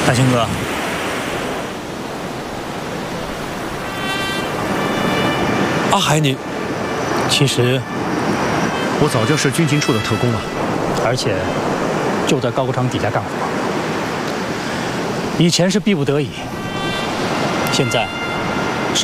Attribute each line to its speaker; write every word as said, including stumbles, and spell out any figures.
Speaker 1: 大兴哥，
Speaker 2: 阿海你，
Speaker 1: 其实我早就是军情处的特工了，而且就在高厂底下干活。以前是逼不得已，现在